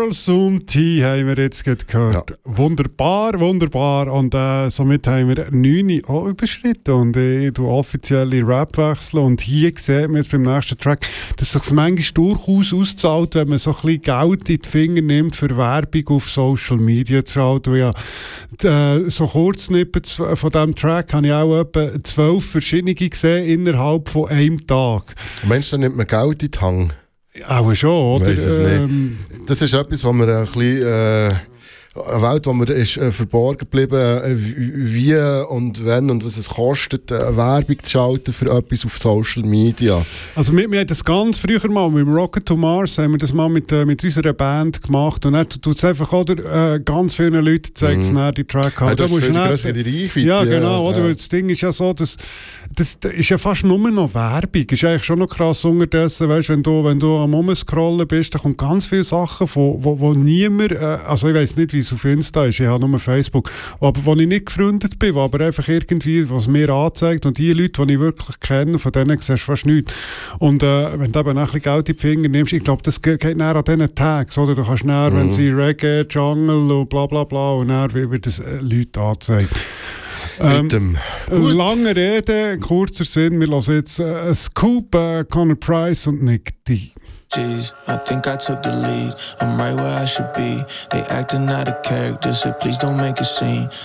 Girls und Tea haben wir jetzt gerade gehört. Ja. Wunderbar, wunderbar. Und somit haben wir 9 auch überschritten. Und du offizielle Rap wechseln. Und hier sieht man jetzt beim nächsten Track, dass es sich manchmal durchaus auszahlt, wenn man so ein bisschen Geld in die Finger nimmt, für Werbung auf Social Media zu halten. Ja, so Kurznippen von diesem Track habe ich auch etwa 12 verschiedene gesehen innerhalb von einem Tag. Meinst du, da nimmt man Geld in die Hand? Auch schon, oder? Ich weiss es nicht. Das ist etwas, was wir ein bisschen... eine Welt, wo man ist verborgen geblieben, wie und wenn und was es kostet, Werbung zu schalten für etwas auf Social Media. Also wir haben das ganz früher mal mit Rocket to Mars haben wir das mal mit unserer Band gemacht und dann tut es einfach ganz vielen Leuten zeigt die Track haben. Ja, das ist die Reichweite. Ja, genau, oder? Weil das Ding ist ja so, das ist ja fast nur noch Werbung. Ist eigentlich schon noch krass unterdessen, weißt, wenn du am Umscrollen bist, da kommen ganz viele Sachen, wo niemand, also ich weiss nicht, wie es auf Insta ist, ich habe nur Facebook, aber wo ich nicht gefreundet bin, wo aber einfach irgendwie, was mir anzeigt und die Leute, die ich wirklich kenne, von denen siehst du fast nichts. Und wenn du eben ein bisschen Geld in die Finger nimmst, ich glaube, das geht näher an diesen Tags, oder? Du kannst näher, wenn sie Reggae, Jungle und bla bla bla und dann wird das Leute angezeigt. Lange Rede, kurzer Sinn, wir hören jetzt Scoop, Connor Price und Nick D. Jeez, I think I took the lead. I'm right where I should be. They acting out of character, so please don't make a scene.